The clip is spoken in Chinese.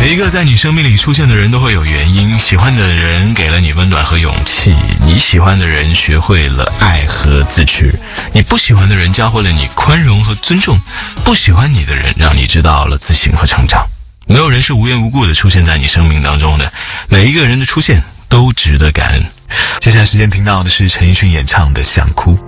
每一个在你生命里出现的人都会有原因，喜欢的人给了你温暖和勇气，你喜欢的人学会了爱和自持，你不喜欢的人教会了你宽容和尊重，不喜欢你的人让你知道了自省和成长。没有人是无缘无故的出现在你生命当中的，每一个人的出现都值得感恩。接下来时间听到的是陈奕迅演唱的《想哭》。